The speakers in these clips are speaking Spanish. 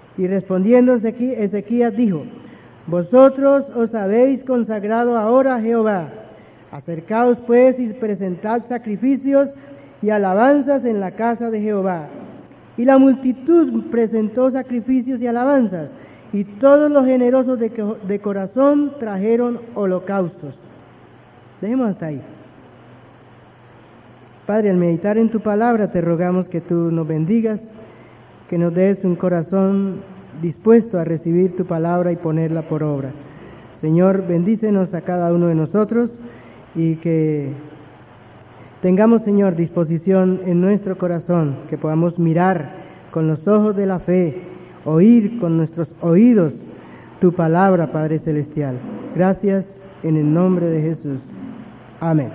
Y respondiendo Ezequías dijo: vosotros os habéis consagrado ahora a Jehová. Acercaos pues y presentad sacrificios y alabanzas en la casa de Jehová. Y la multitud presentó sacrificios y alabanzas, y todos los generosos de corazón trajeron holocaustos. Dejemos hasta ahí. Padre, al meditar en tu palabra te rogamos que tú nos bendigas, que nos des un corazón dispuesto a recibir tu palabra y ponerla por obra. Señor, bendícenos a cada uno de nosotros y que tengamos, Señor, disposición en nuestro corazón, que podamos mirar con los ojos de la fe, oír con nuestros oídos tu palabra, Padre Celestial. Gracias en el nombre de Jesús. Amén.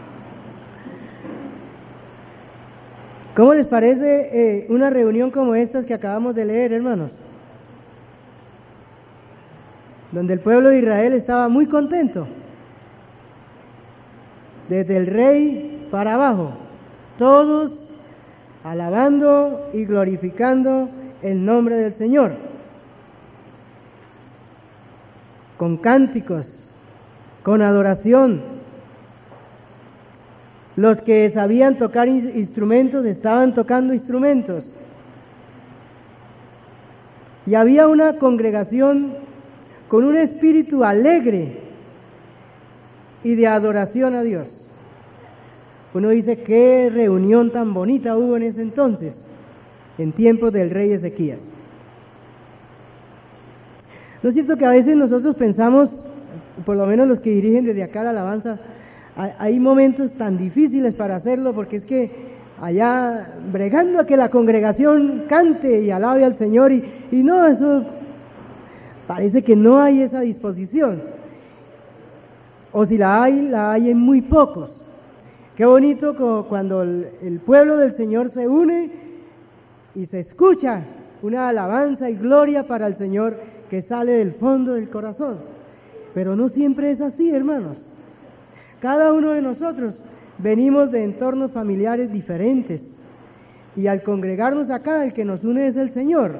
¿Cómo les parece una reunión como estas que acabamos de leer, hermanos? Donde el pueblo de Israel estaba muy contento. Desde el rey para abajo, todos alabando y glorificando el nombre del Señor. Con cánticos, con adoración. Los que sabían tocar instrumentos estaban tocando instrumentos. Y había una congregación con un espíritu alegre y de adoración a Dios. Uno dice, qué reunión tan bonita hubo en ese entonces, en tiempos del rey Ezequías. ¿No es cierto que a veces nosotros pensamos, por lo menos los que dirigen desde acá la alabanza, hay momentos tan difíciles para hacerlo, porque es que allá bregando a que la congregación cante y alabe al Señor, y no, eso parece que no hay esa disposición, o si la hay en muy pocos. Qué bonito cuando el pueblo del Señor se une y se escucha una alabanza y gloria para el Señor que sale del fondo del corazón, pero no siempre es así, hermanos. Cada uno de nosotros venimos de entornos familiares diferentes y al congregarnos acá el que nos une es el Señor.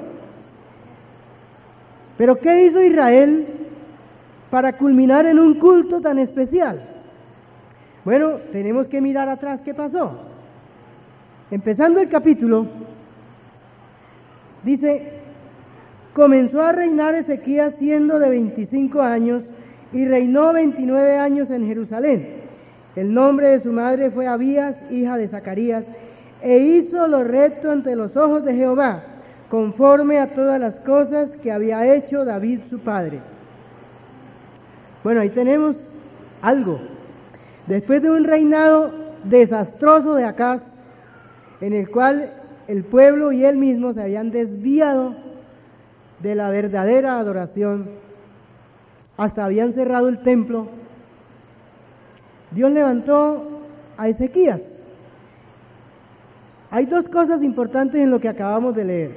Pero ¿qué hizo Israel para culminar en un culto tan especial? Bueno, tenemos que mirar atrás qué pasó. Empezando el capítulo, dice: comenzó a reinar Ezequías siendo de 25 años y reinó 29 años en Jerusalén. El nombre de su madre fue Abías, hija de Zacarías, e hizo lo recto ante los ojos de Jehová, conforme a todas las cosas que había hecho David su padre. Bueno, ahí tenemos algo. Después de un reinado desastroso de Acaz, en el cual el pueblo y él mismo se habían desviado de la verdadera adoración, hasta habían cerrado el templo, Dios levantó a Ezequías. Hay dos cosas importantes en lo que acabamos de leer.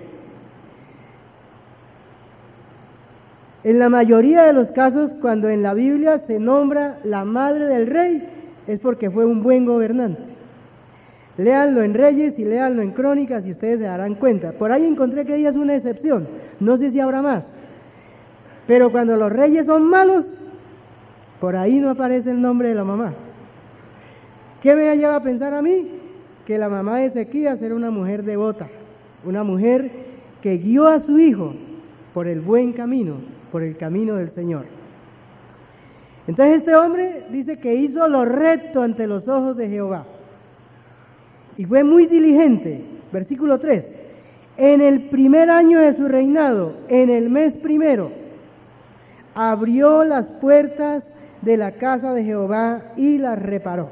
En la mayoría de los casos, cuando en la Biblia se nombra la madre del rey, es porque fue un buen gobernante. Léanlo en Reyes y léanlo en Crónicas y ustedes se darán cuenta. Por ahí encontré que ella es una excepción, no sé si habrá más. Pero cuando los reyes son malos, por ahí no aparece el nombre de la mamá. ¿Qué me lleva a pensar a mí? Que la mamá de Ezequías era una mujer devota, una mujer que guió a su hijo por el buen camino, por el camino del Señor. Entonces este hombre dice que hizo lo recto ante los ojos de Jehová y fue muy diligente. Versículo 3: en el primer año de su reinado, en el mes primero, abrió las puertas de la casa de Jehová y las reparó.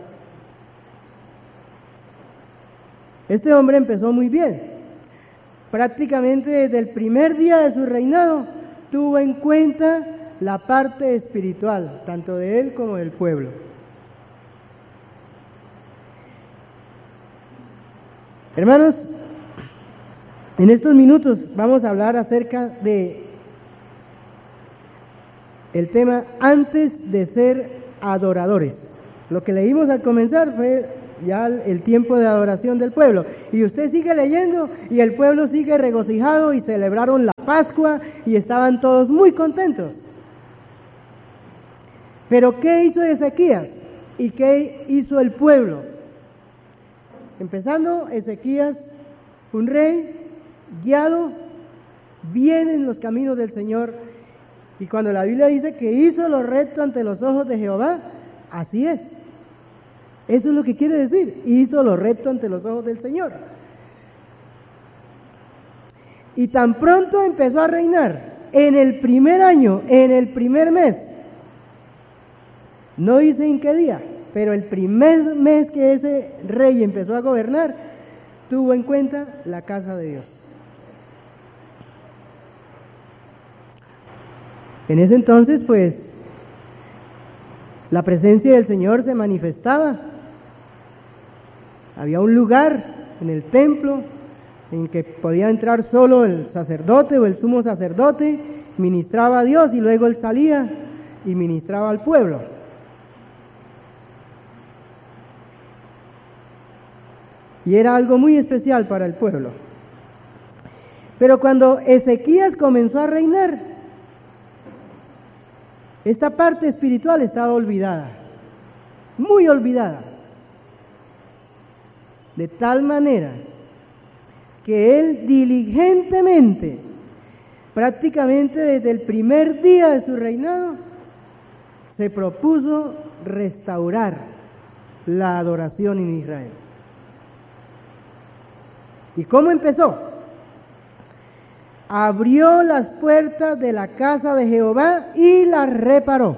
Este hombre empezó muy bien. Prácticamente desde el primer día de su reinado tuvo en cuenta la parte espiritual, tanto de él como del pueblo. Hermanos, en estos minutos vamos a hablar acerca de el tema antes de ser adoradores. Lo que leímos al comenzar fue ya el tiempo de adoración del pueblo. Y usted sigue leyendo y el pueblo sigue regocijado y celebraron la Pascua y estaban todos muy contentos. Pero ¿qué hizo Ezequías? ¿Y qué hizo el pueblo? Empezando, Ezequías, un rey guiado, bien en los caminos del Señor. Y cuando la Biblia dice que hizo lo recto ante los ojos de Jehová, así es. Eso es lo que quiere decir, hizo lo recto ante los ojos del Señor. Y tan pronto empezó a reinar, en el primer año, en el primer mes, no dice en qué día, pero el primer mes que ese rey empezó a gobernar, tuvo en cuenta la casa de Dios. En ese entonces, pues, la presencia del Señor se manifestaba. Había un lugar en el templo en que podía entrar solo el sacerdote o el sumo sacerdote, ministraba a Dios y luego él salía y ministraba al pueblo. Y era algo muy especial para el pueblo. Pero cuando Ezequías comenzó a reinar, esta parte espiritual estaba olvidada, muy olvidada. De tal manera que él diligentemente, prácticamente desde el primer día de su reinado, se propuso restaurar la adoración en Israel. ¿Y cómo empezó? Abrió las puertas de la casa de Jehová y las reparó.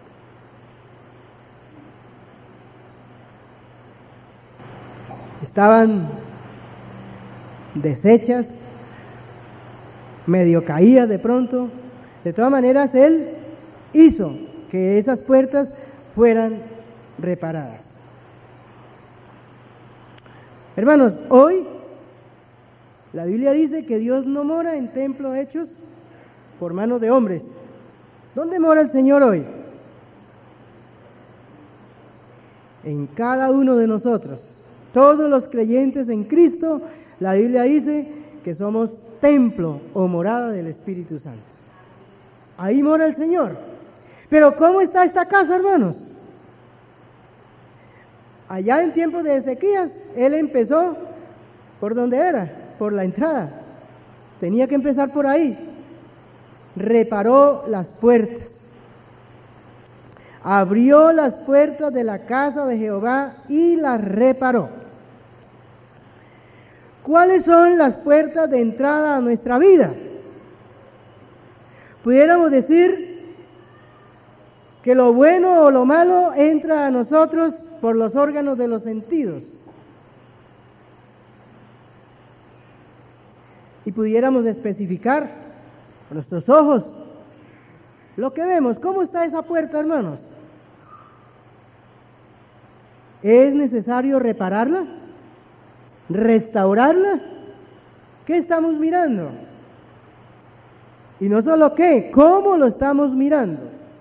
Estaban deshechas, medio caídas de pronto. De todas maneras, él hizo que esas puertas fueran reparadas. Hermanos, hoy la Biblia dice que Dios no mora en templos hechos por manos de hombres. ¿Dónde mora el Señor hoy? En cada uno de nosotros. Todos los creyentes en Cristo, la Biblia dice que somos templo o morada del Espíritu Santo. Ahí mora el Señor. Pero ¿cómo está esta casa, hermanos? Allá en tiempos de Ezequías, él empezó por donde era, por la entrada. Tenía que empezar por ahí. Reparó las puertas. Abrió las puertas de la casa de Jehová y las reparó. ¿Cuáles son las puertas de entrada a nuestra vida? Pudiéramos decir que lo bueno o lo malo entra a nosotros por los órganos de los sentidos. Y pudiéramos especificar con nuestros ojos lo que vemos. ¿Cómo está esa puerta, hermanos? ¿Es necesario repararla? ¿Restaurarla? ¿Qué estamos mirando? Y no solo qué, ¿cómo lo estamos mirando?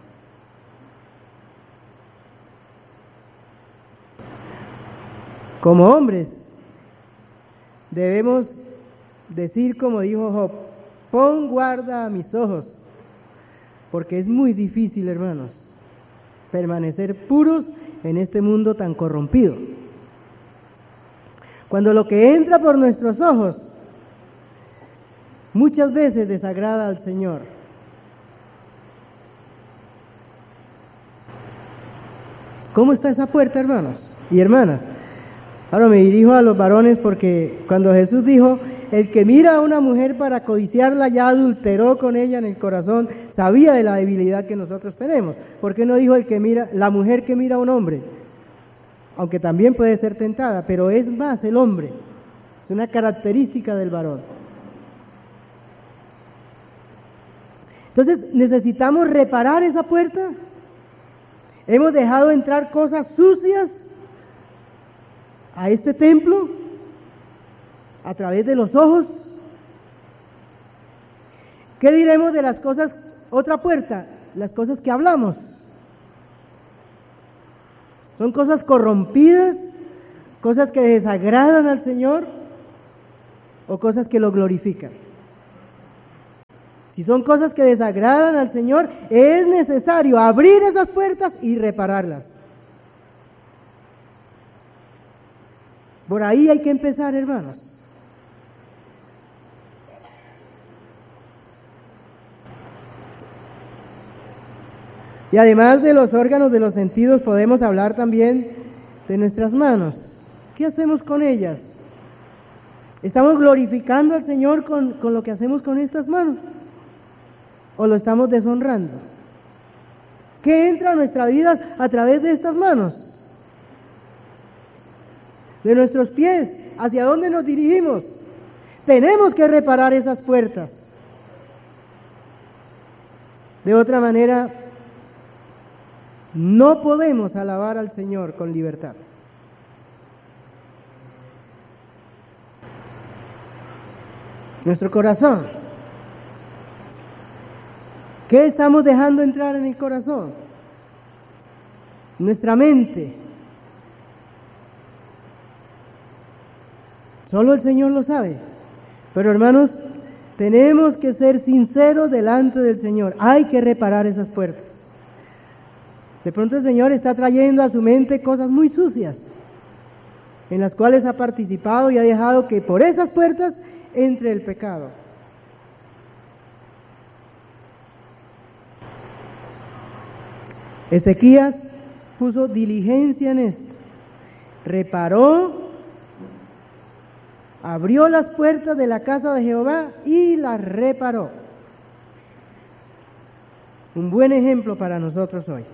Como hombres, debemos decir como dijo Job: pon guarda a mis ojos, porque es muy difícil, hermanos, permanecer puros en este mundo tan corrompido. Cuando lo que entra por nuestros ojos muchas veces desagrada al Señor. ¿Cómo está esa puerta, hermanos y hermanas? Ahora me dirijo a los varones porque cuando Jesús dijo: el que mira a una mujer para codiciarla ya adulteró con ella en el corazón, sabía de la debilidad que nosotros tenemos. ¿Por qué no dijo el que mira, la mujer que mira a un hombre? Aunque también puede ser tentada, pero es más el hombre. Es una característica del varón. Entonces, ¿necesitamos reparar esa puerta? ¿Hemos dejado entrar cosas sucias a este templo a través de los ojos? ¿Qué diremos de las cosas? Otra puerta, las cosas que hablamos. ¿Son cosas corrompidas ¿Cosas que desagradan al Señor o cosas que lo glorifican? Si son cosas que desagradan al Señor, es necesario abrir esas puertas y repararlas. Por ahí hay que empezar, hermanos. Y además de los órganos de los sentidos, podemos hablar también de nuestras manos. ¿Qué hacemos con ellas? ¿Estamos glorificando al Señor con lo que hacemos con estas manos? ¿O lo estamos deshonrando? ¿Qué entra a nuestra vida a través de estas manos? De nuestros pies, ¿hacia dónde nos dirigimos? Tenemos que reparar esas puertas. De otra manera, no podemos alabar al Señor con libertad. Nuestro corazón. ¿Qué estamos dejando entrar en el corazón? Nuestra mente. Solo el Señor lo sabe. Pero hermanos, tenemos que ser sinceros delante del Señor. Hay que reparar esas puertas. De pronto el Señor está trayendo a su mente cosas muy sucias, en las cuales ha participado y ha dejado que por esas puertas entre el pecado. Ezequías puso diligencia en esto. Reparó, abrió las puertas de la casa de Jehová y las reparó. Un buen ejemplo para nosotros hoy.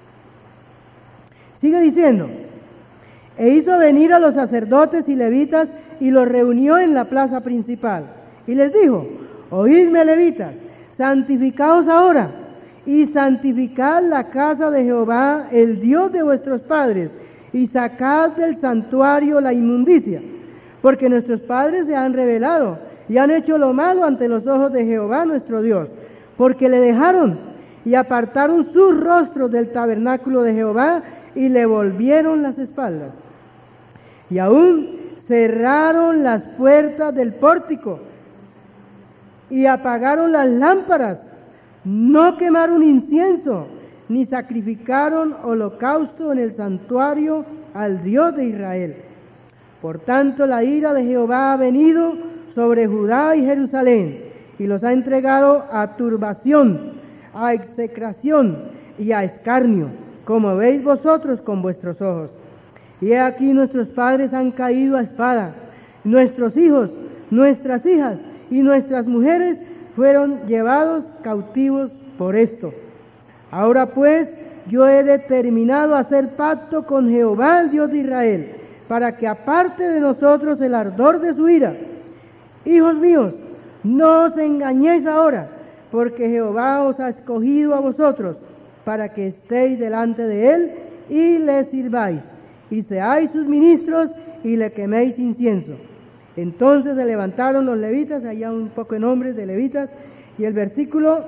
Sigue diciendo, e hizo venir a los sacerdotes y levitas y los reunió en la plaza principal. Y les dijo, oídme levitas, santificaos ahora y santificad la casa de Jehová, el Dios de vuestros padres, y sacad del santuario la inmundicia, porque nuestros padres se han rebelado y han hecho lo malo ante los ojos de Jehová nuestro Dios, porque le dejaron y apartaron sus rostros del tabernáculo de Jehová y le volvieron las espaldas. Y aún cerraron las puertas del pórtico y apagaron las lámparas. No quemaron incienso, ni sacrificaron holocausto en el santuario al Dios de Israel. Por tanto, la ira de Jehová ha venido sobre Judá y Jerusalén, y los ha entregado a turbación, a execración y a escarnio, como veis vosotros con vuestros ojos. Y he aquí nuestros padres han caído a espada, nuestros hijos, nuestras hijas y nuestras mujeres fueron llevados cautivos por esto. Ahora pues yo he determinado hacer pacto con Jehová, el Dios de Israel, para que aparte de nosotros el ardor de su ira. Hijos míos, no os engañéis ahora, porque Jehová os ha escogido a vosotros, para que estéis delante de él y le sirváis, y seáis sus ministros y le queméis incienso. Entonces se levantaron los levitas, allá un poco de nombres de levitas, y el versículo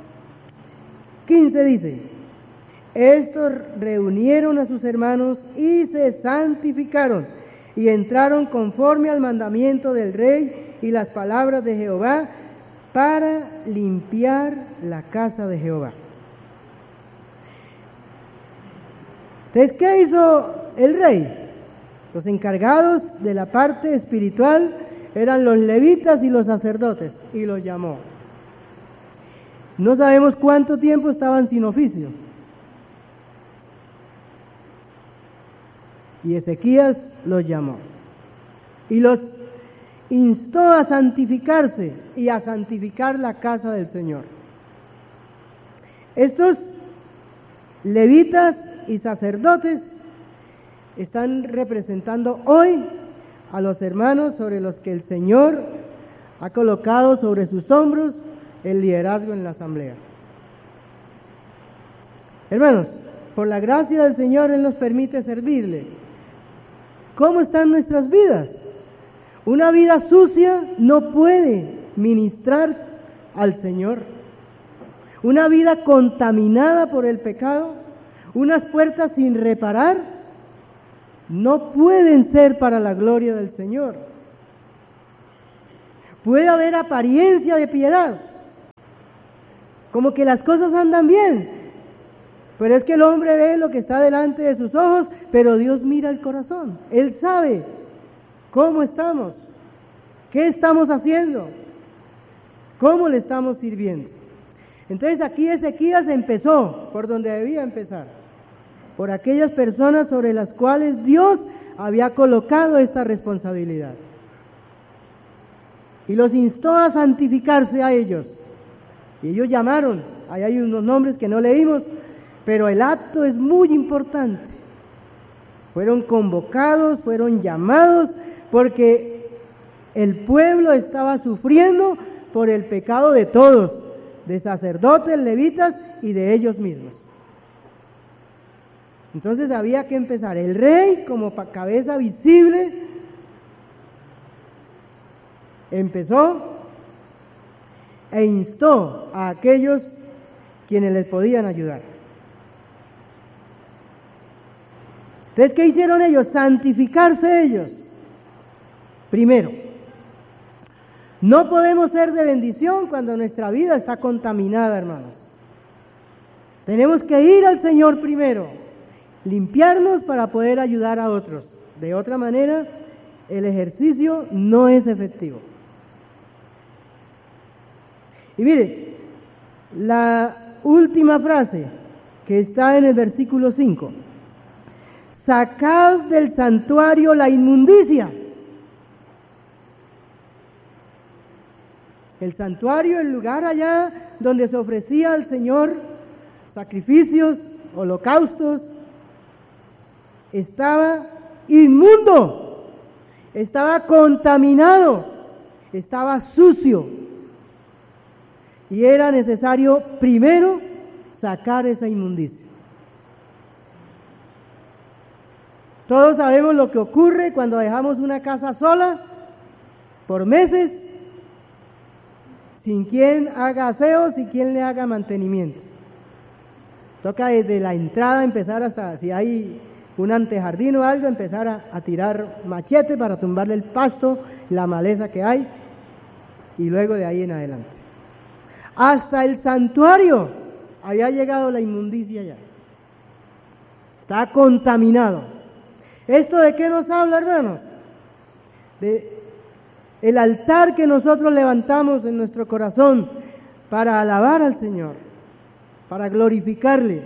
15 dice, estos reunieron a sus hermanos y se santificaron, y entraron conforme al mandamiento del rey y las palabras de Jehová, para limpiar la casa de Jehová. Entonces, ¿qué hizo el rey? Los encargados de la parte espiritual eran los levitas y los sacerdotes, y los llamó. No sabemos cuánto tiempo estaban sin oficio. Y Ezequías los llamó. Y los instó a santificarse y a santificar la casa del Señor. Estos levitas y sacerdotes están representando hoy a los hermanos sobre los que el Señor ha colocado sobre sus hombros el liderazgo en la asamblea. Hermanos, por la gracia del Señor, Él nos permite servirle. ¿Cómo están nuestras vidas? Una vida sucia no puede ministrar al Señor. Una vida contaminada por el pecado, unas puertas sin reparar, no pueden ser para la gloria del Señor. Puede haber apariencia de piedad, como que las cosas andan bien, pero es que el hombre ve lo que está delante de sus ojos, pero Dios mira el corazón. Él sabe cómo estamos, qué estamos haciendo, cómo le estamos sirviendo. Entonces aquí Ezequías empezó por donde debía empezar, por aquellas personas sobre las cuales Dios había colocado esta responsabilidad. Y los instó a santificarse a ellos. Y ellos llamaron, ahí hay unos nombres que no leímos, pero el acto es muy importante. Fueron convocados, fueron llamados, porque el pueblo estaba sufriendo por el pecado de todos, de sacerdotes, levitas y de ellos mismos. Entonces había que empezar. El rey, como cabeza visible, empezó e instó a aquellos quienes les podían ayudar. Entonces, ¿qué hicieron ellos? Santificarse ellos. Primero, no podemos ser de bendición cuando nuestra vida está contaminada, hermanos. Tenemos que ir al Señor primero, limpiarnos para poder ayudar a otros. De otra manera, el ejercicio no es efectivo. Y mire, la última frase que está en el versículo 5. Sacad del santuario la inmundicia. El santuario, el lugar allá donde se ofrecía al Señor sacrificios, holocaustos, estaba inmundo, estaba contaminado, estaba sucio. Y era necesario primero sacar esa inmundicia. Todos sabemos lo que ocurre cuando dejamos una casa sola por meses, sin quien haga aseos y quien le haga mantenimiento. Toca desde la entrada empezar hasta, si hay un antejardín o algo, empezar a tirar machete para tumbarle el pasto, la maleza que hay, y luego de ahí en adelante. Hasta el santuario había llegado la inmundicia ya. Estaba contaminado. ¿Esto de qué nos habla, hermanos? De el altar que nosotros levantamos en nuestro corazón para alabar al Señor, para glorificarle.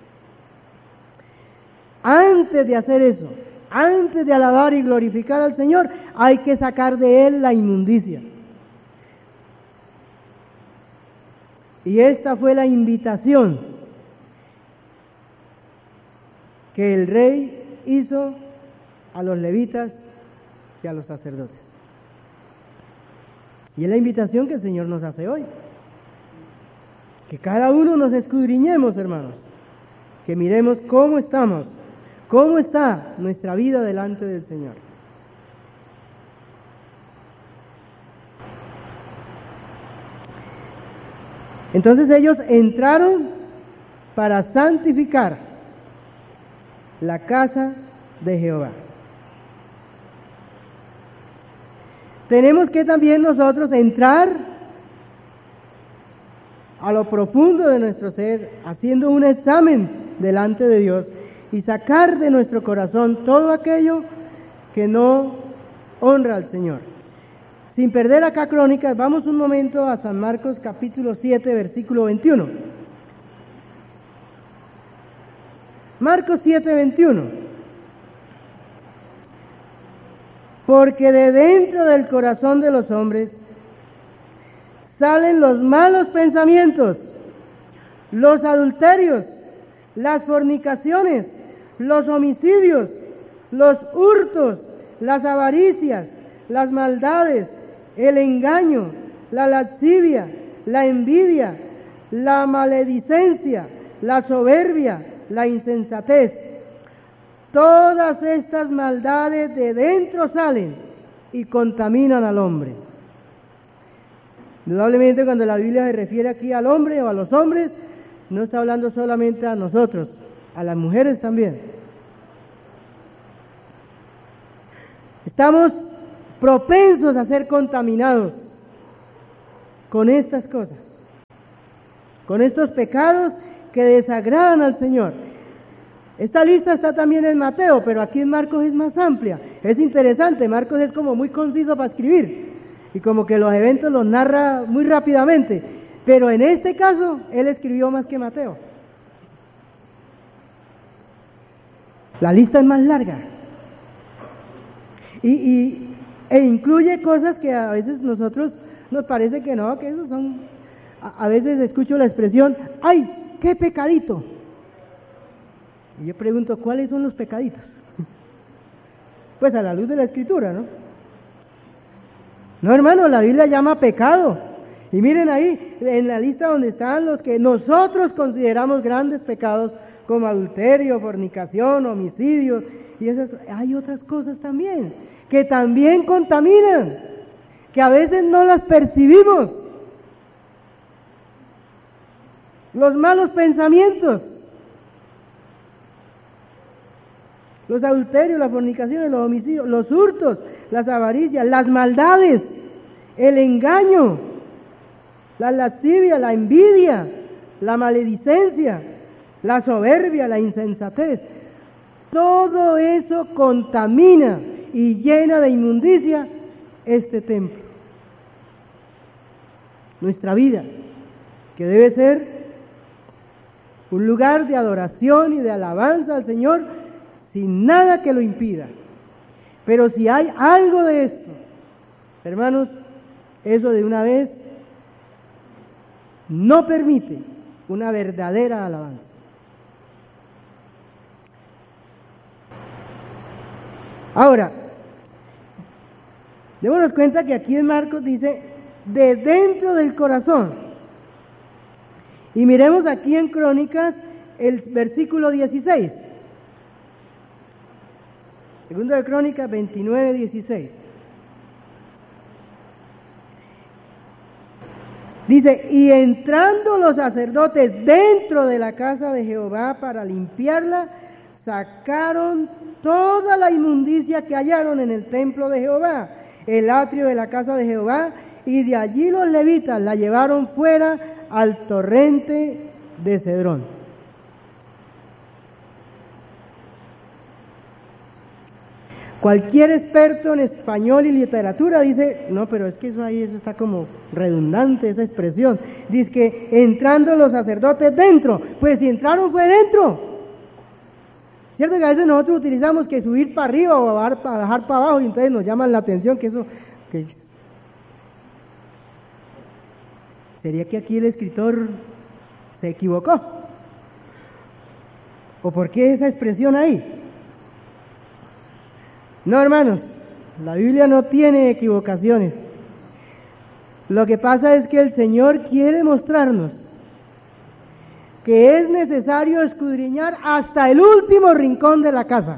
Antes de hacer eso, antes de alabar y glorificar al Señor, hay que sacar de él la inmundicia. Y esta fue la invitación que el rey hizo a los levitas y a los sacerdotes. Y es la invitación que el Señor nos hace hoy. Que cada uno nos escudriñemos, hermanos. Que miremos cómo estamos, cómo está nuestra vida delante del Señor. Entonces ellos entraron para santificar la casa de Jehová. Tenemos que también nosotros entrar a lo profundo de nuestro ser, haciendo un examen delante de Dios y sacar de nuestro corazón todo aquello que no honra al Señor. Sin perder acá crónicas, vamos un momento a San Marcos capítulo 7, versículo 21. Marcos 7, 21. Porque de dentro del corazón de los hombres salen los malos pensamientos, los adulterios, las fornicaciones, los homicidios, los hurtos, las avaricias, las maldades, el engaño, la lascivia, la envidia, la maledicencia, la soberbia, la insensatez. Todas estas maldades de dentro salen y contaminan al hombre. Indudablemente cuando la Biblia se refiere aquí al hombre o a los hombres, no está hablando solamente a nosotros, a las mujeres también. Estamos propensos a ser contaminados con estas cosas, con estos pecados que desagradan al Señor. Esta lista está también en Mateo, pero aquí en Marcos es más amplia. Es interesante, Marcos es como muy conciso para escribir y como que los eventos los narra muy rápidamente, pero en este caso él escribió más que Mateo. La lista es más larga e incluye cosas que a veces nosotros nos parece que no, que esos son, a veces escucho la expresión, ¡ay, qué pecadito! Y yo pregunto, ¿cuáles son los pecaditos? Pues a la luz de la Escritura, ¿no? No, hermano, la Biblia llama pecado. Y miren ahí, en la lista donde están los que nosotros consideramos grandes pecados, como adulterio, fornicación, homicidio, y esas, hay otras cosas también, que también contaminan, que a veces no las percibimos. Los malos pensamientos, los adulterios, las fornicaciones, los homicidios, los hurtos, las avaricias, las maldades, el engaño, la lascivia, la envidia, la maledicencia, la soberbia, la insensatez. Todo eso contamina y llena de inmundicia este templo. Nuestra vida, que debe ser un lugar de adoración y de alabanza al Señor, sin nada que lo impida. Pero si hay algo de esto, hermanos, eso de una vez no permite una verdadera alabanza. Ahora, démonos cuenta que aquí en Marcos dice, de dentro del corazón. Y miremos aquí en Crónicas el versículo 16. Segundo de Crónicas 29, 16. Dice, y entrando los sacerdotes dentro de la casa de Jehová para limpiarla, sacaron toda la inmundicia que hallaron en el templo de Jehová, el atrio de la casa de Jehová, y de allí los levitas la llevaron fuera al torrente de Cedrón. Cualquier experto en español y literatura dice, no, pero es que eso ahí, eso está como redundante, esa expresión. Dice que entrando los sacerdotes dentro, pues si entraron fue dentro. Cierto que a veces nosotros utilizamos que subir para arriba o bajar para abajo y entonces nos llaman la atención que eso, que ¿sería que aquí el escritor se equivocó? ¿O por qué esa expresión ahí? No, hermanos, la Biblia no tiene equivocaciones. Lo que pasa es que el Señor quiere mostrarnos que es necesario escudriñar hasta el último rincón de la casa.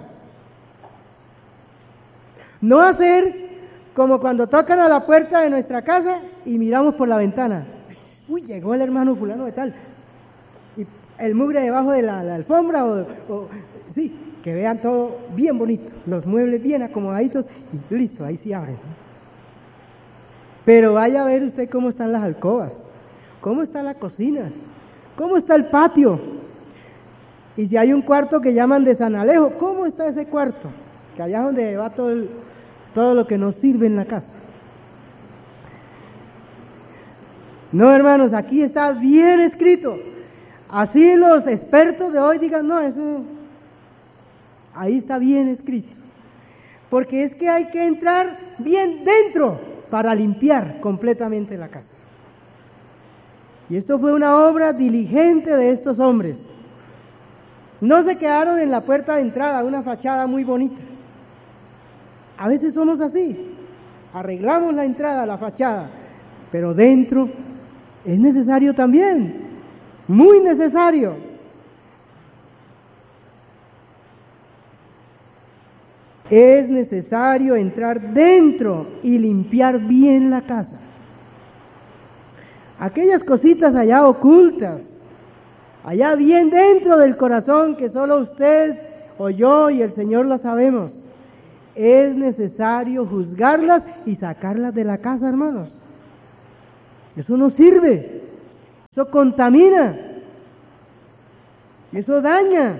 No hacer como cuando tocan a la puerta de nuestra casa y miramos por la ventana. Uy, llegó el hermano fulano de tal. Y el mugre debajo de la alfombra sí, que vean todo bien bonito, los muebles bien acomodaditos y listo, ahí sí abren. Pero vaya a ver usted cómo están las alcobas, cómo está la cocina, cómo está el patio. Y si hay un cuarto que llaman de San Alejo, ¿cómo está ese cuarto? Que allá es donde va todo lo que nos sirve en la casa. No, hermanos, aquí está bien escrito. Así los expertos de hoy digan, no, eso, ahí está bien escrito. Porque es que hay que entrar bien dentro para limpiar completamente la casa. Y esto fue una obra diligente de estos hombres. No se quedaron en la puerta de entrada, una fachada muy bonita. A veces somos así, arreglamos la entrada, la fachada, pero dentro es necesario también, muy necesario. Es necesario entrar dentro y limpiar bien la casa. Aquellas cositas allá ocultas, allá bien dentro del corazón, que solo usted o yo y el Señor lo sabemos. es necesario juzgarlas y sacarlas de la casa, hermanos. Eso no sirve, eso contamina, eso daña.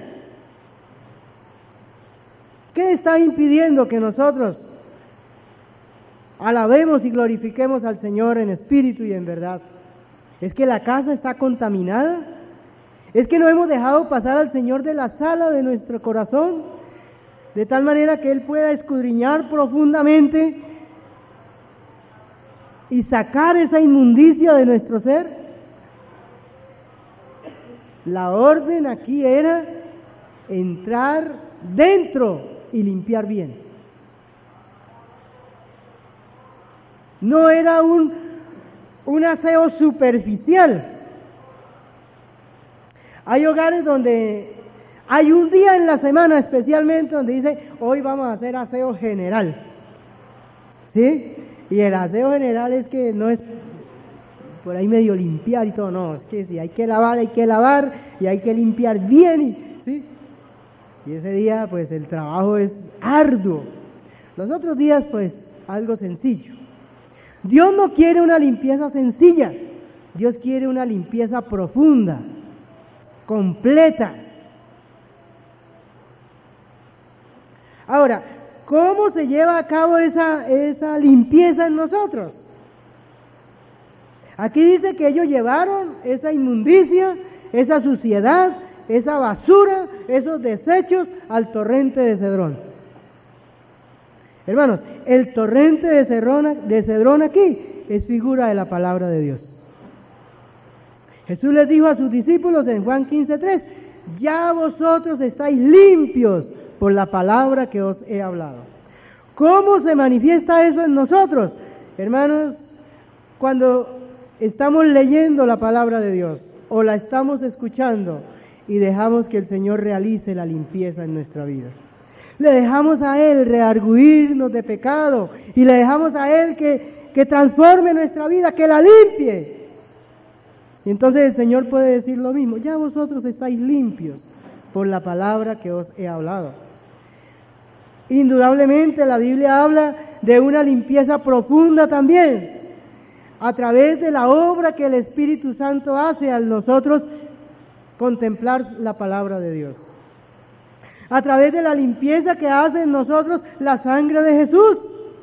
¿Qué está impidiendo que nosotros alabemos y glorifiquemos al Señor en espíritu y en verdad? ¿Es que la casa está contaminada? ¿Es que no hemos dejado pasar al Señor de la sala de nuestro corazón, de tal manera que Él pueda escudriñar profundamente y sacar esa inmundicia de nuestro ser? La orden aquí era entrar dentro y limpiar bien. No era un aseo superficial. Hay hogares donde hay un día en la semana especialmente donde dice, hoy vamos a hacer aseo general. ¿Sí? Y el aseo general es que no es por ahí medio limpiar y todo, no, es que si hay que lavar y hay que limpiar bien, ¿sí? Y ese día pues el trabajo es arduo. Los otros días pues algo sencillo. Dios no quiere una limpieza sencilla, Dios quiere una limpieza profunda, completa. Ahora, ¿cómo se lleva a cabo esa limpieza en nosotros? Aquí dice que ellos llevaron esa inmundicia, esa suciedad, esa basura, esos desechos al torrente de Cedrón. Hermanos, el torrente de Cedrón aquí es figura de la palabra de Dios. Jesús les dijo a sus discípulos en Juan 15:3, ya vosotros estáis limpios por la palabra que os he hablado. ¿Cómo se manifiesta eso en nosotros? Hermanos, cuando estamos leyendo la palabra de Dios o la estamos escuchando y dejamos que el Señor realice la limpieza en nuestra vida. Le dejamos a Él reargüirnos de pecado y le dejamos a Él que transforme nuestra vida, que la limpie. Y entonces el Señor puede decir lo mismo, ya vosotros estáis limpios por la palabra que os he hablado. Indudablemente la Biblia habla de una limpieza profunda también, a través de la obra que el Espíritu Santo hace al nosotros contemplar la palabra de Dios. A través de la limpieza que hace en nosotros la sangre de Jesús.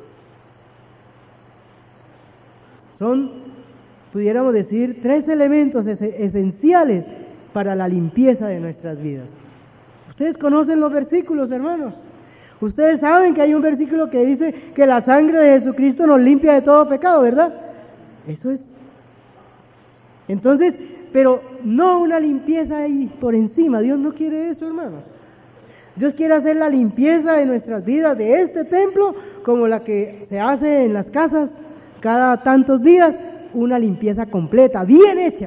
Son, pudiéramos decir, 3 elementos esenciales para la limpieza de nuestras vidas. Ustedes conocen los versículos, hermanos. Ustedes saben que hay un versículo que dice que la sangre de Jesucristo nos limpia de todo pecado, ¿verdad? Eso es. Entonces, pero no una limpieza ahí por encima. Dios no quiere eso, hermanos. Dios quiere hacer la limpieza de nuestras vidas, de este templo, como la que se hace en las casas cada tantos días, una limpieza completa, bien hecha.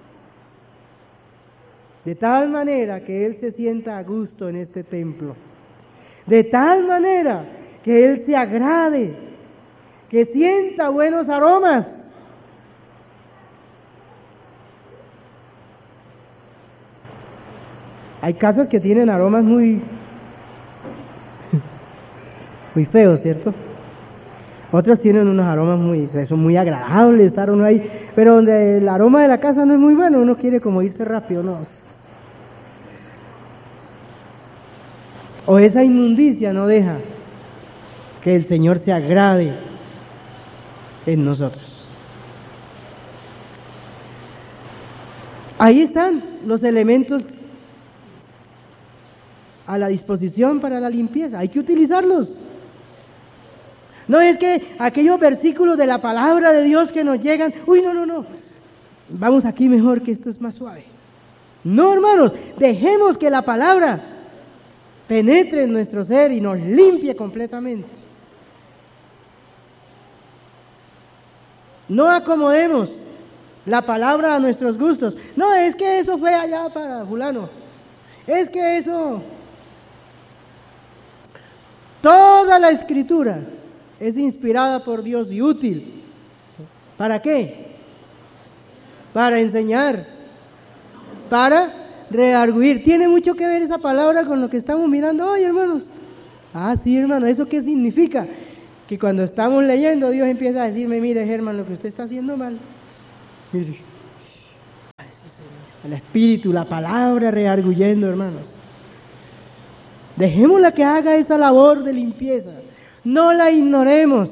De tal manera que Él se sienta a gusto en este templo. De tal manera que Él se agrade, que sienta buenos aromas. Hay casas que tienen aromas muy feos, ¿cierto? Otras tienen unos aromas son muy agradables estar uno ahí, pero donde el aroma de la casa no es muy bueno, uno quiere como irse rápido, ¿no? O esa inmundicia no deja que el Señor se agrade en nosotros. Ahí están los elementos a la disposición para la limpieza, hay que utilizarlos. No es que aquellos versículos de la palabra de Dios que nos llegan, no, vamos aquí mejor que esto es más suave. No, hermanos, dejemos que la palabra penetre en nuestro ser y nos limpie completamente. No acomodemos la palabra a nuestros gustos. No, es que eso fue allá para fulano. Es que eso... Toda la Escritura es inspirada por Dios y útil. ¿Para qué? Para enseñar, para redarguir. Tiene mucho que ver esa palabra con lo que estamos mirando hoy, hermanos. Ah, sí, hermano, ¿eso qué significa? Que cuando estamos leyendo, Dios empieza a decirme, mire, Germán, lo que usted está haciendo mal. Mire, ay, sí, Señor. El Espíritu, la palabra rearguyendo, hermanos. Dejémosla que haga esa labor de limpieza. No la ignoremos.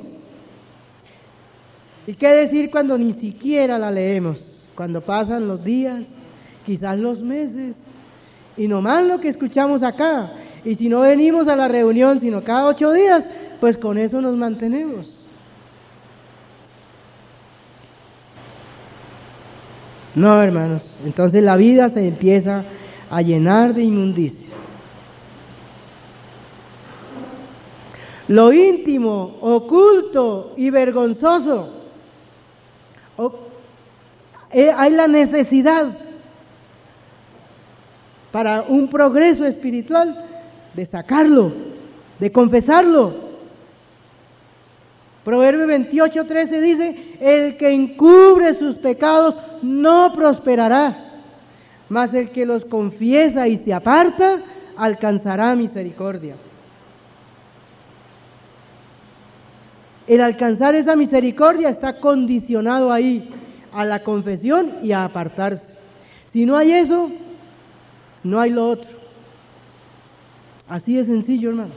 ¿Y qué decir cuando ni siquiera la leemos? Cuando pasan los días, quizás los meses, y nomás lo que escuchamos acá. Y si no venimos a la reunión, sino cada 8 días, pues con eso nos mantenemos. No, hermanos, entonces la vida se empieza a llenar de inmundicia. Lo íntimo, oculto y vergonzoso. Hay la necesidad para un progreso espiritual de sacarlo, de confesarlo. Proverbio 28:13 dice, el que encubre sus pecados no prosperará, mas el que los confiesa y se aparta alcanzará misericordia. El alcanzar esa misericordia está condicionado ahí a la confesión y a apartarse. Si no hay eso, no hay lo otro. Así de sencillo, hermanos.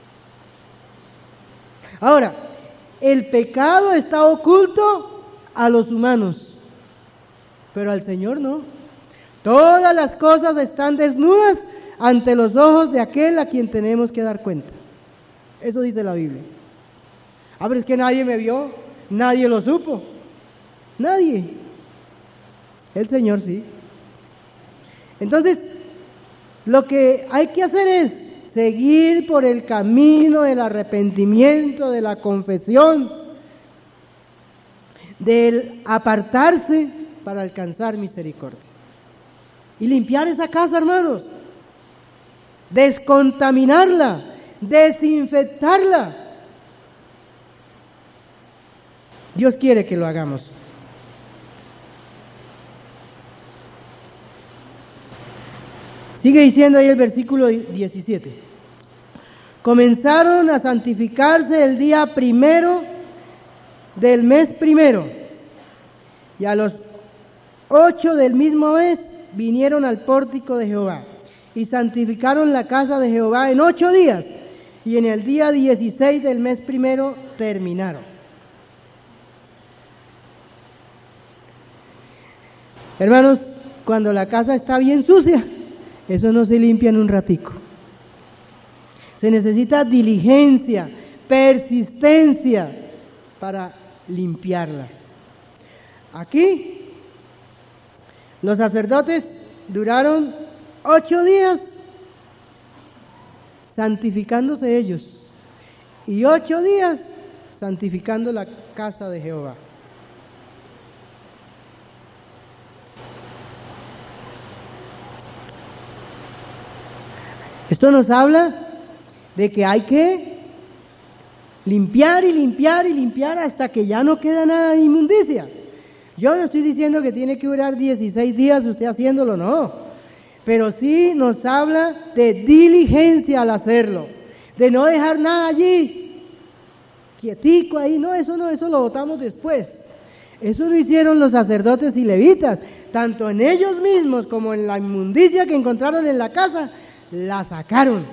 Ahora, el pecado está oculto a los humanos, pero al Señor no. Todas las cosas están desnudas ante los ojos de aquel a quien tenemos que dar cuenta. Eso dice la Biblia. Ah, pero es que nadie me vio, nadie lo supo. Nadie. El Señor sí. Entonces, lo que hay que hacer es seguir por el camino del arrepentimiento, de la confesión, del apartarse para alcanzar misericordia. Y limpiar esa casa, hermanos. Descontaminarla, desinfectarla. Dios quiere que lo hagamos. Sigue diciendo ahí el versículo 17. Comenzaron a santificarse el día primero del mes primero, y a los 8 del mismo mes vinieron al pórtico de Jehová, y santificaron la casa de Jehová en 8 días, y en el día 16 del mes primero terminaron. Hermanos, cuando la casa está bien sucia, eso no se limpia en un ratico. Se necesita diligencia, persistencia para limpiarla. Aquí, los sacerdotes duraron 8 días santificándose ellos y 8 días santificando la casa de Jehová. Esto nos habla de que hay que limpiar y limpiar y limpiar hasta que ya no queda nada de inmundicia. Yo no estoy diciendo que tiene que durar 16 días usted haciéndolo, no. Pero sí nos habla de diligencia al hacerlo, de no dejar nada allí, quietico ahí. No, eso lo botamos después. Eso lo hicieron los sacerdotes y levitas, tanto en ellos mismos como en la inmundicia que encontraron en la casa. La sacaron.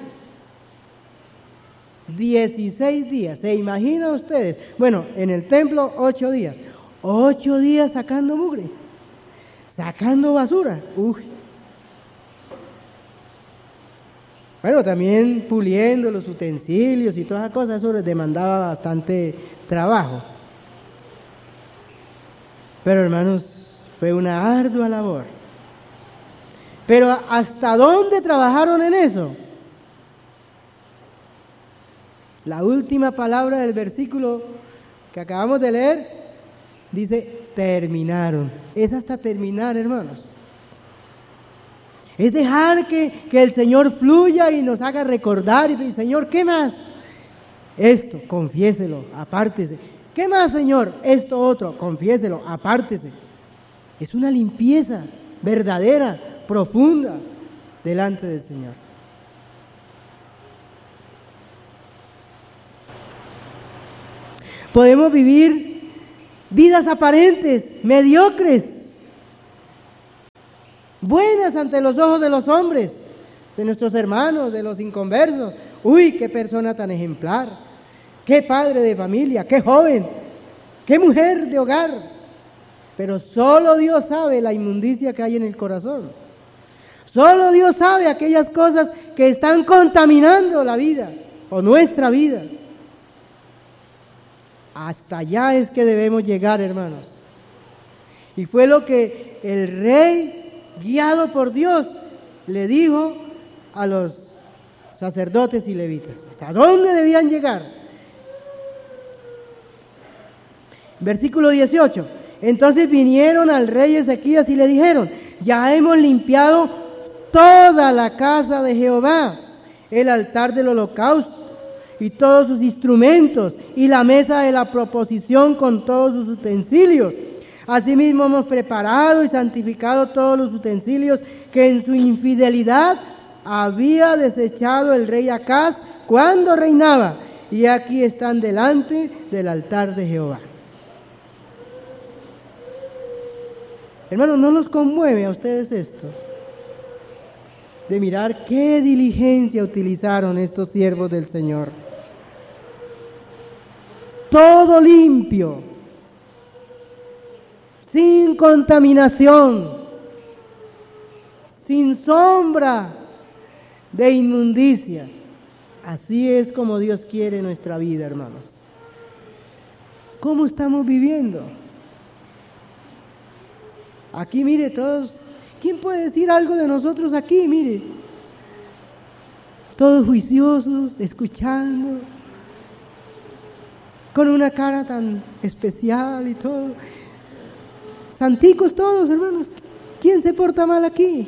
16 días, ¿se imaginan ustedes? Bueno, en el templo 8 días. 8 días sacando mugre, sacando basura. Uy. Bueno, también puliendo los utensilios y todas esas cosas, eso les demandaba bastante trabajo. Pero hermanos, fue una ardua labor. Pero ¿hasta dónde trabajaron en eso? La última palabra del versículo que acabamos de leer dice, terminaron. Es hasta terminar, hermanos. Es dejar que el Señor fluya y nos haga recordar. Y Señor, ¿qué más? Esto, confiéselo, apártese. ¿Qué más, Señor? Esto otro, confiéselo, apártese. Es una limpieza verdadera, profunda, delante del Señor. Podemos vivir vidas aparentes, mediocres, buenas ante los ojos de los hombres, de nuestros hermanos, de los inconversos. Uy, qué persona tan ejemplar, qué padre de familia, qué joven, qué mujer de hogar. Pero solo Dios sabe la inmundicia que hay en el corazón. Solo Dios sabe aquellas cosas que están contaminando la vida o nuestra vida. Hasta allá es que debemos llegar, hermanos. Y fue lo que el rey, guiado por Dios, le dijo a los sacerdotes y levitas. ¿Hasta dónde debían llegar? Versículo 18. Entonces vinieron al rey Ezequías y le dijeron: ya hemos limpiado toda la casa de Jehová, el altar del holocausto y todos sus instrumentos, y la mesa de la proposición con todos sus utensilios. Asimismo hemos preparado y santificado todos los utensilios que en su infidelidad había desechado el rey Acaz cuando reinaba, y aquí están delante del altar de Jehová. Hermanos, ¿no los conmueve a ustedes esto? De mirar qué diligencia utilizaron estos siervos del Señor. Todo limpio, sin contaminación, sin sombra de inmundicia. Así es como Dios quiere nuestra vida, hermanos. ¿Cómo estamos viviendo? Aquí, mire, todos, ¿quién puede decir algo de nosotros aquí? Mire, todos juiciosos, escuchando, con una cara tan especial y todo. Santicos todos, hermanos. ¿Quién se porta mal aquí?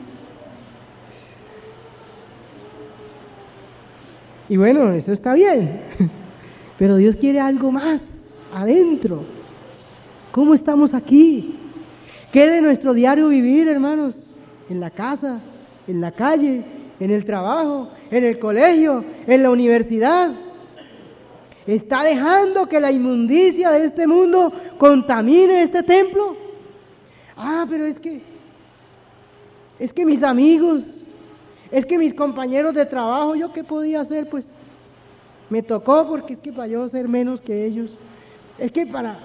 Y bueno, eso está bien, pero Dios quiere algo más adentro. ¿Cómo estamos aquí? ¿Qué de nuestro diario vivir, hermanos? En la casa, en la calle, en el trabajo, en el colegio, en la universidad. ¿Está dejando que la inmundicia de este mundo contamine este templo? Ah, pero es que mis amigos, es que mis compañeros de trabajo, ¿yo qué podía hacer? Pues me tocó, porque es que para yo ser menos que ellos, es que para...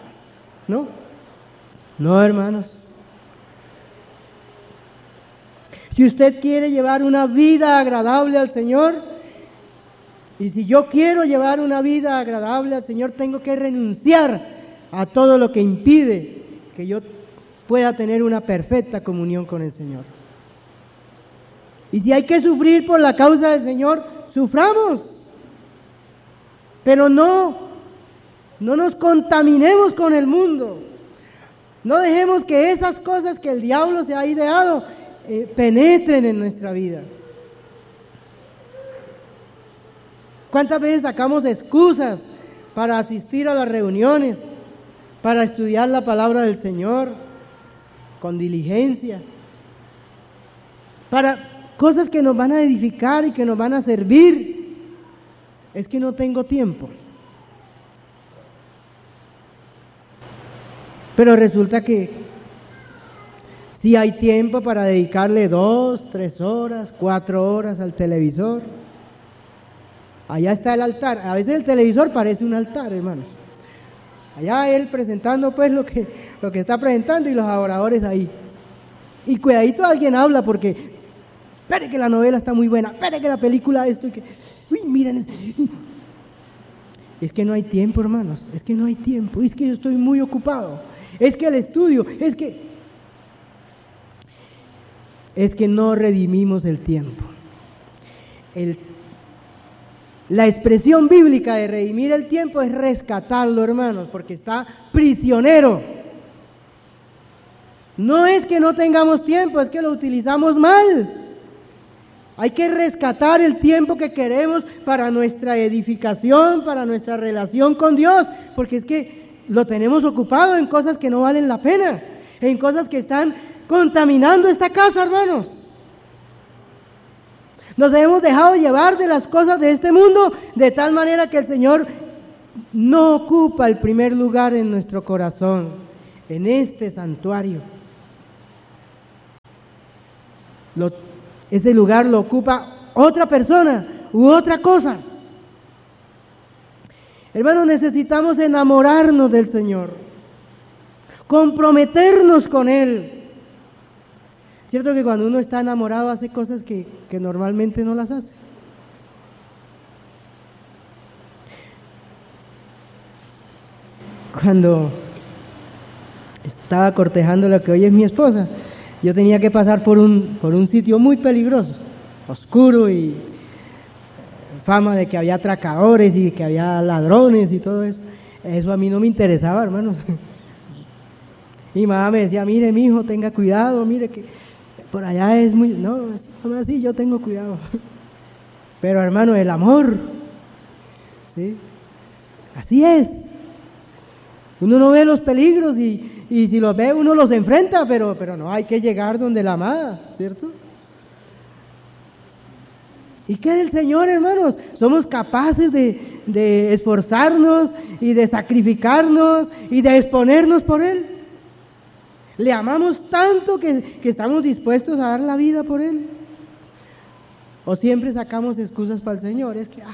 No, hermanos. Si usted quiere llevar una vida agradable al Señor, y si yo quiero llevar una vida agradable al Señor, tengo que renunciar a todo lo que impide que yo pueda tener una perfecta comunión con el Señor. Y si hay que sufrir por la causa del Señor, suframos. Pero no nos contaminemos con el mundo. No dejemos que esas cosas que el diablo se ha ideado penetren en nuestra vida. ¿Cuántas veces sacamos excusas para asistir a las reuniones, para estudiar la palabra del Señor con diligencia, para cosas que nos van a edificar y que nos van a servir? Es que no tengo tiempo. Pero resulta que sí hay tiempo para dedicarle 2, 3 horas, 4 horas al televisor. Allá está el altar. A veces el televisor parece un altar, hermanos. Allá él presentando pues lo que está presentando y los adoradores ahí. Y cuidadito alguien habla porque, espere que la novela está muy buena, espere que la película esto y que, uy, miren. Es que no hay tiempo, hermanos, es que no hay tiempo, es que yo estoy muy ocupado, es que el estudio, es que no redimimos el tiempo. La expresión bíblica de redimir el tiempo es rescatarlo, hermanos, porque está prisionero. No es que no tengamos tiempo, es que lo utilizamos mal. Hay que rescatar el tiempo que queremos para nuestra edificación, para nuestra relación con Dios, porque es que lo tenemos ocupado en cosas que no valen la pena, en cosas que están contaminando esta casa, hermanos. Nos hemos dejado llevar de las cosas de este mundo de tal manera que el Señor no ocupa el primer lugar en nuestro corazón, en este santuario. Ese lugar lo ocupa otra persona u otra cosa. Hermanos, necesitamos enamorarnos del Señor, comprometernos con Él. Cierto que cuando uno está enamorado hace cosas que normalmente no las hace. Cuando estaba cortejando lo que hoy es mi esposa, yo tenía que pasar por un sitio muy peligroso, oscuro, y fama de que había atracadores y que había ladrones y todo eso. Eso a mí no me interesaba, hermanos. Y mamá me decía, mire, mi hijo, tenga cuidado, mire que por allá es muy... No, así yo tengo cuidado. Pero, hermano, el amor, ¿sí? Así es. Uno no ve los peligros y si los ve uno los enfrenta, pero no hay que llegar donde la amada, ¿cierto? ¿Y qué del Señor, hermanos? Somos capaces de esforzarnos y de sacrificarnos y de exponernos por Él. Le amamos tanto que estamos dispuestos a dar la vida por Él. O siempre sacamos excusas para el Señor, es que...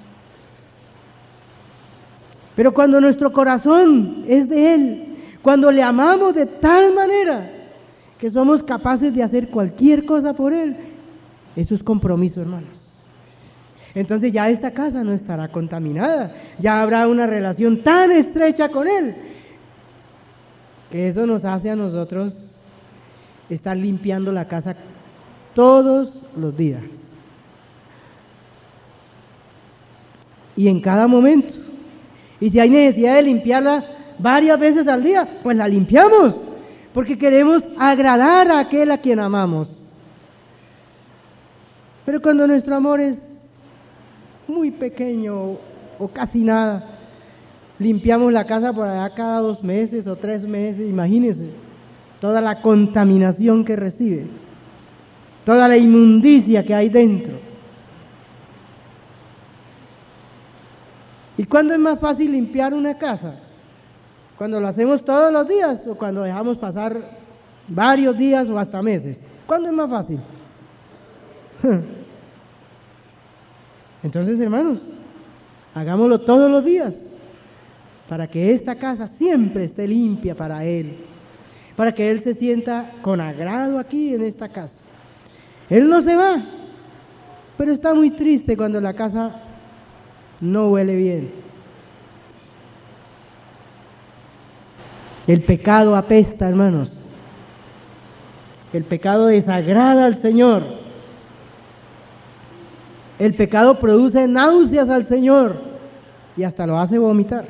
Pero cuando nuestro corazón es de Él, cuando le amamos de tal manera que somos capaces de hacer cualquier cosa por Él, eso es compromiso, hermanos. Entonces ya esta casa no estará contaminada, ya habrá una relación tan estrecha con Él, que eso nos hace a nosotros estar limpiando la casa todos los días. Y en cada momento. Y si hay necesidad de limpiarla varias veces al día, pues la limpiamos, porque queremos agradar a aquel a quien amamos. Pero cuando nuestro amor es muy pequeño o casi nada, limpiamos la casa por allá cada 2 meses o 3 meses, imagínense, toda la contaminación que recibe, toda la inmundicia que hay dentro. ¿Y cuándo es más fácil limpiar una casa? ¿Cuando lo hacemos todos los días o cuando dejamos pasar varios días o hasta meses? ¿Cuándo es más fácil? Entonces, hermanos, hagámoslo todos los días para que esta casa siempre esté limpia para Él, para que Él se sienta con agrado aquí en esta casa. Él no se va, pero está muy triste cuando la casa no huele bien. El pecado apesta, hermanos. El pecado desagrada al Señor. El pecado produce náuseas al Señor y hasta lo hace vomitar.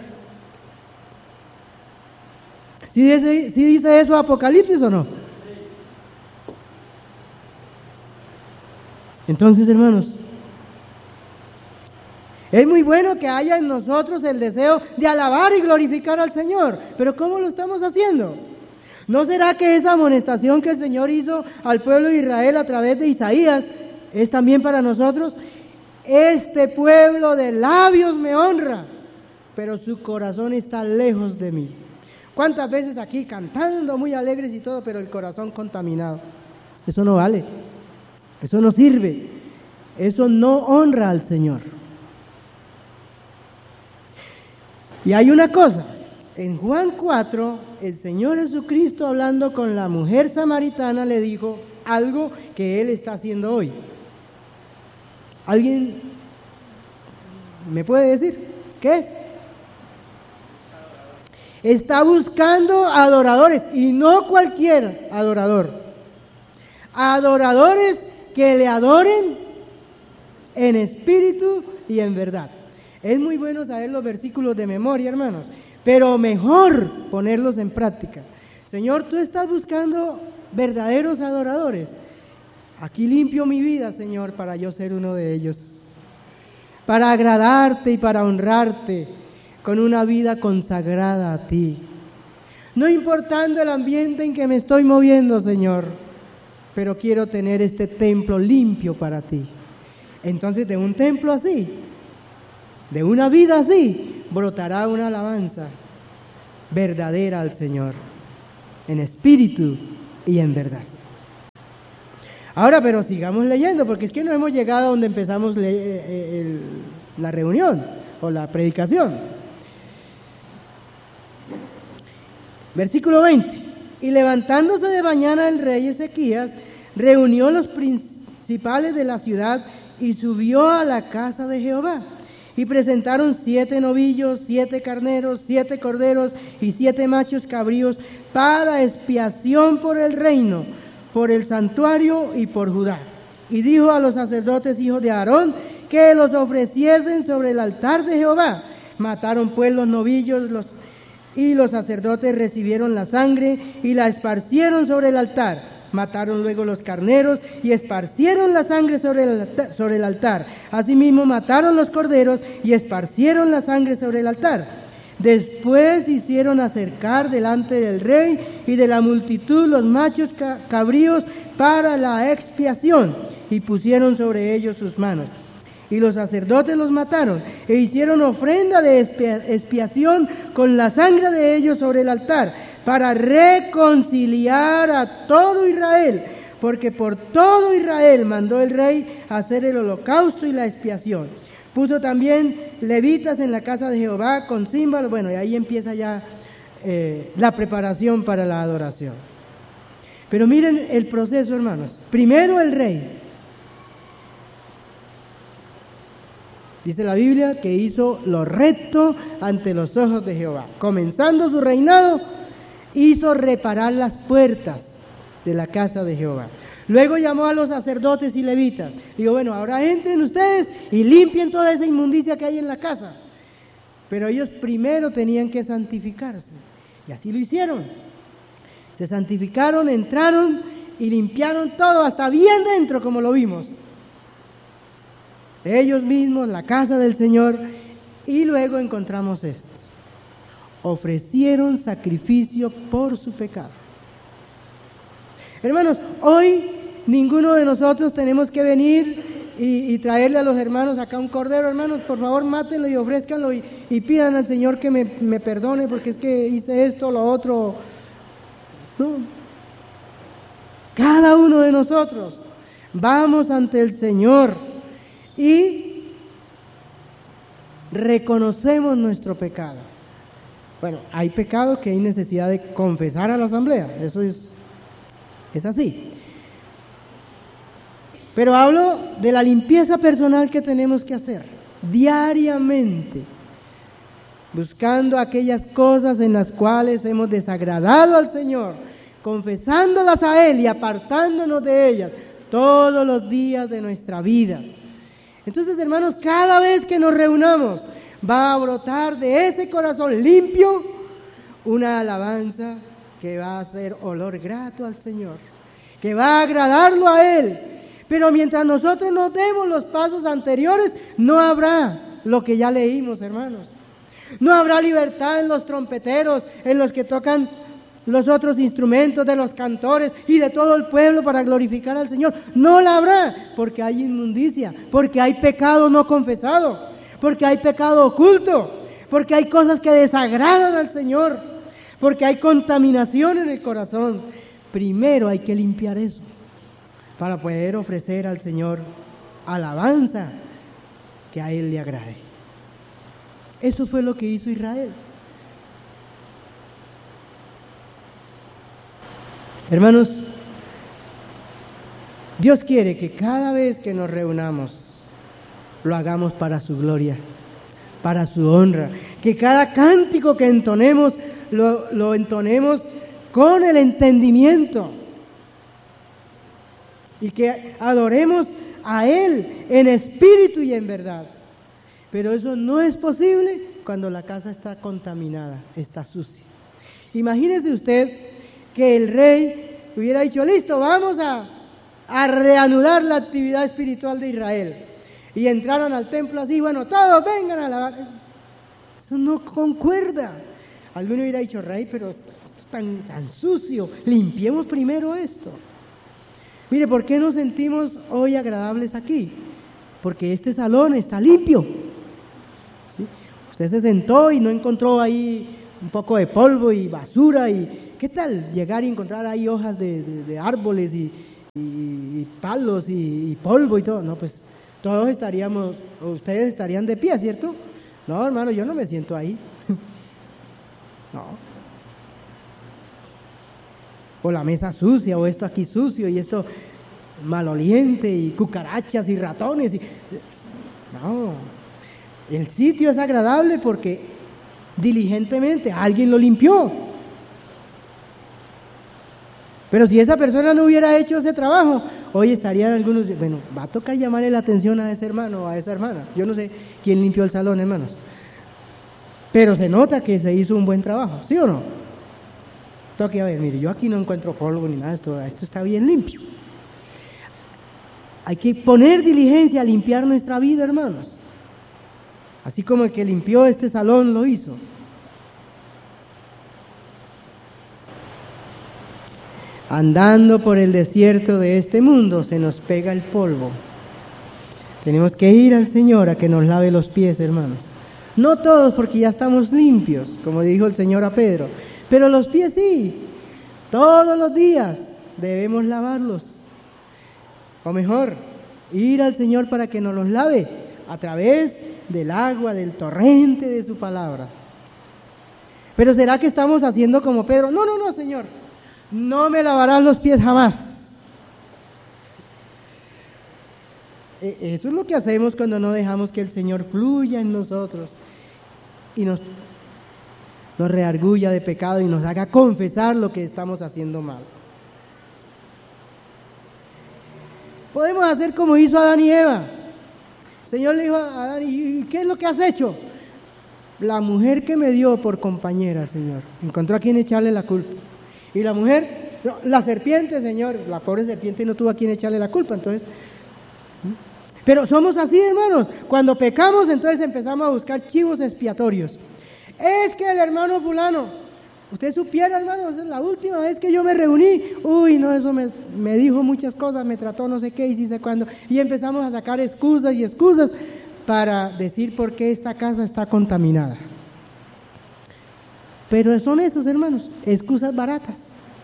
¿Sí dice eso Apocalipsis o no? Entonces, hermanos, es muy bueno que haya en nosotros el deseo de alabar y glorificar al Señor, pero ¿cómo lo estamos haciendo? ¿No será que esa amonestación que el Señor hizo al pueblo de Israel a través de Isaías es también para nosotros? Este pueblo de labios me honra, pero su corazón está lejos de mí. ¿Cuántas veces aquí cantando muy alegres y todo, pero el corazón contaminado? Eso no vale, eso no sirve, eso no honra al Señor. Y hay una cosa, en Juan 4, el Señor Jesucristo hablando con la mujer samaritana le dijo algo que Él está haciendo hoy. ¿Alguien me puede decir qué es? Está buscando adoradores, y no cualquier adorador. Adoradores que le adoren en espíritu y en verdad. Es muy bueno saber los versículos de memoria, hermanos, pero mejor ponerlos en práctica. Señor, tú estás buscando verdaderos adoradores. Aquí limpio mi vida, Señor, para yo ser uno de ellos. Para agradarte y para honrarte con una vida consagrada a ti. No importando el ambiente en que me estoy moviendo, Señor, pero quiero tener este templo limpio para ti. Entonces, de un templo así, de una vida así, brotará una alabanza verdadera al Señor, en espíritu y en verdad. Ahora, pero sigamos leyendo, porque es que no hemos llegado a donde empezamos la reunión o la predicación. Versículo 20. Y levantándose de mañana el rey Ezequías, reunió los principales de la ciudad y subió a la casa de Jehová. Y presentaron 7 novillos, 7 carneros, 7 corderos y 7 machos cabríos para expiación por el reino, por el santuario y por Judá. Y dijo a los sacerdotes hijos de Aarón que los ofreciesen sobre el altar de Jehová. Mataron pues los novillos y los sacerdotes recibieron la sangre y la esparcieron sobre el altar. Mataron luego los carneros y esparcieron la sangre sobre el altar. Asimismo mataron los corderos y esparcieron la sangre sobre el altar. Después hicieron acercar delante del rey y de la multitud los machos cabríos para la expiación y pusieron sobre ellos sus manos. Y los sacerdotes los mataron e hicieron ofrenda de expiación con la sangre de ellos sobre el altar, para reconciliar a todo Israel, porque por todo Israel mandó el rey hacer el holocausto y la expiación. Puso también levitas en la casa de Jehová con címbalos. Bueno, y ahí empieza ya la preparación para la adoración. Pero miren el proceso, hermanos. Primero el rey. Dice la Biblia que hizo lo recto ante los ojos de Jehová. Comenzando su reinado, hizo reparar las puertas de la casa de Jehová. Luego llamó a los sacerdotes y levitas. Digo, bueno, ahora entren ustedes y limpien toda esa inmundicia que hay en la casa. Pero ellos primero tenían que santificarse. Y así lo hicieron. Se santificaron, entraron y limpiaron todo, hasta bien dentro, como lo vimos. Ellos mismos, la casa del Señor. Y luego encontramos esto. Ofrecieron sacrificio por su pecado. Hermanos, hoy ninguno de nosotros tenemos que venir y traerle a los hermanos acá un cordero. Hermanos, por favor, mátenlo y ofrézcanlo y pidan al Señor que me perdone porque es que hice esto, lo otro. No. Cada uno de nosotros vamos ante el Señor y reconocemos nuestro pecado. Bueno, hay pecados que hay necesidad de confesar a la asamblea, eso es así. Pero hablo de la limpieza personal que tenemos que hacer diariamente, buscando aquellas cosas en las cuales hemos desagradado al Señor, confesándolas a Él y apartándonos de ellas todos los días de nuestra vida. Entonces, hermanos, cada vez que nos reunamos, va a brotar de ese corazón limpio una alabanza que va a ser olor grato al Señor, que va a agradarlo a Él. Pero mientras nosotros no demos los pasos anteriores, no habrá lo que ya leímos, hermanos. No habrá libertad en los trompeteros, en los que tocan los otros instrumentos de los cantores y de todo el pueblo para glorificar al Señor. No la habrá, porque hay inmundicia, porque hay pecado no confesado, porque hay pecado oculto, porque hay cosas que desagradan al Señor, porque hay contaminación en el corazón. Primero hay que limpiar eso para poder ofrecer al Señor alabanza que a Él le agrade. Eso fue lo que hizo Israel. Hermanos, Dios quiere que cada vez que nos reunamos lo hagamos para su gloria, para su honra, que cada cántico que entonemos lo entonemos con el entendimiento y que adoremos a Él en espíritu y en verdad. Pero eso no es posible cuando la casa está contaminada, está sucia. Imagínese usted que el rey hubiera dicho, listo, vamos a reanudar la actividad espiritual de Israel. Y entraron al templo así, bueno, todos vengan a alabar. Eso no concuerda. Alguno hubiera dicho, rey, pero esto es tan sucio, limpiemos primero esto. Mire, ¿por qué nos sentimos hoy agradables aquí? Porque este salón está limpio. ¿Sí? Usted se sentó y no encontró ahí un poco de polvo y basura, y ¿qué tal llegar y encontrar ahí hojas de árboles y palos y polvo y todo? No, pues todos estaríamos, ustedes estarían de pie, ¿cierto? No, hermano, yo no me siento ahí. No. O la mesa sucia, o esto aquí sucio, y esto maloliente, y cucarachas y ratones. No, el sitio es agradable porque diligentemente alguien lo limpió. Pero si esa persona no hubiera hecho ese trabajo, hoy estarían algunos, bueno, va a tocar llamarle la atención a ese hermano o a esa hermana. Yo no sé quién limpió el salón, hermanos, pero se nota que se hizo un buen trabajo, ¿sí o no? Toque a ver, mire, yo aquí no encuentro polvo ni nada, esto está bien limpio. Hay que poner diligencia a limpiar nuestra vida, hermanos, así como el que limpió este salón lo hizo. Andando por el desierto de este mundo se nos pega el polvo. Tenemos que ir al Señor a que nos lave los pies, hermanos. No todos, porque ya estamos limpios, como dijo el Señor a Pedro, pero los pies sí. Todos los días debemos lavarlos. O mejor, ir al Señor para que nos los lave a través del agua, del torrente de su palabra. Pero ¿será que estamos haciendo como Pedro? No, Señor, no me lavarás los pies jamás. Eso es lo que hacemos cuando no dejamos que el Señor fluya en nosotros y nos reargulla de pecado y nos haga confesar lo que estamos haciendo mal. Podemos hacer como hizo Adán y Eva. El Señor le dijo a Adán: ¿y qué es lo que has hecho? La mujer que me dio por compañera, Señor. Encontró a quien echarle la culpa. Y la mujer, no, la serpiente, Señor, la pobre serpiente no tuvo a quien echarle la culpa, entonces. Pero somos así, hermanos. Cuando pecamos, entonces empezamos a buscar chivos expiatorios. Es que el hermano fulano, usted supiera, hermano, esa es la última vez que yo me reuní, uy, no, eso me dijo muchas cosas, me trató no sé qué y sí sé cuándo, y empezamos a sacar excusas y excusas para decir por qué esta casa está contaminada. Pero son esos, hermanos, excusas baratas.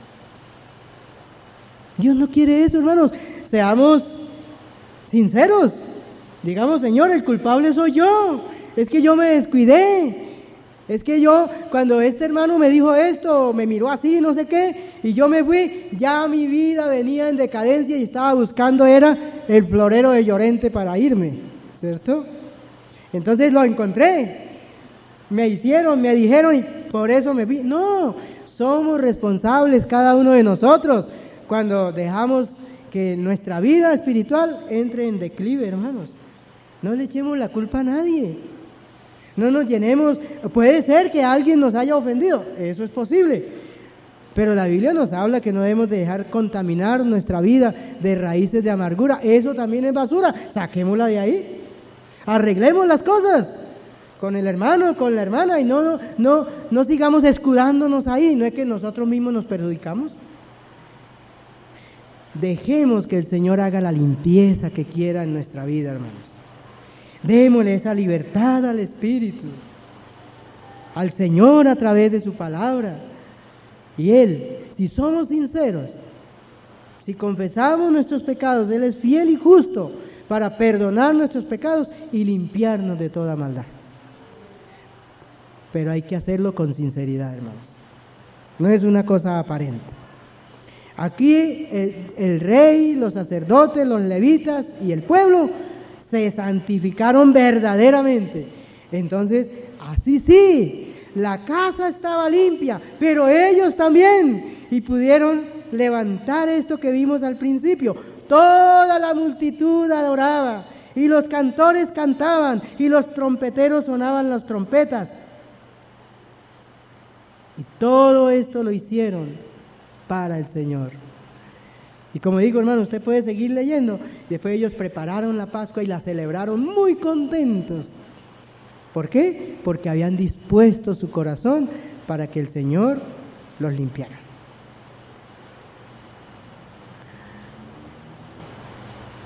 Dios no quiere eso, hermanos. Seamos sinceros. Digamos: Señor, el culpable soy yo. Es que yo me descuidé. Es que yo, cuando este hermano me dijo esto, me miró así, no sé qué, y yo me fui, ya mi vida venía en decadencia y estaba buscando, era el florero de Llorente para irme, ¿cierto? Entonces lo encontré. Me dijeron y por eso me fui. No, somos responsables cada uno de nosotros cuando dejamos que nuestra vida espiritual entre en declive, hermanos. No le echemos la culpa a nadie. No nos llenemos. Puede ser que alguien nos haya ofendido, eso es posible. Pero la Biblia nos habla que no debemos de dejar contaminar nuestra vida de raíces de amargura. Eso también es basura. Saquémosla de ahí. Arreglemos las cosas con el hermano, con la hermana, y no sigamos escudándonos ahí. No es que nosotros mismos nos perjudicamos. Dejemos que el Señor haga la limpieza que quiera en nuestra vida, hermanos. Démosle esa libertad al Espíritu, al Señor a través de su palabra. Y Él, si somos sinceros, si confesamos nuestros pecados, Él es fiel y justo para perdonar nuestros pecados y limpiarnos de toda maldad. Pero hay que hacerlo con sinceridad, hermanos. No es una cosa aparente. Aquí el rey, los sacerdotes, los levitas y el pueblo se santificaron verdaderamente. Entonces, así sí, la casa estaba limpia, pero ellos también, y pudieron levantar esto que vimos al principio. Toda la multitud adoraba, y los cantores cantaban, y los trompeteros sonaban las trompetas. Y todo esto lo hicieron para el Señor. Y como digo, hermano, usted puede seguir leyendo. Después ellos prepararon la Pascua y la celebraron muy contentos. ¿Por qué? Porque habían dispuesto su corazón para que el Señor los limpiara.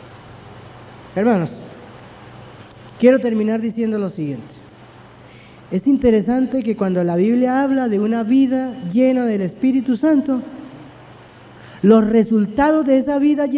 Hermanos, quiero terminar diciendo lo siguiente. Es interesante que cuando la Biblia habla de una vida llena del Espíritu Santo, los resultados de esa vida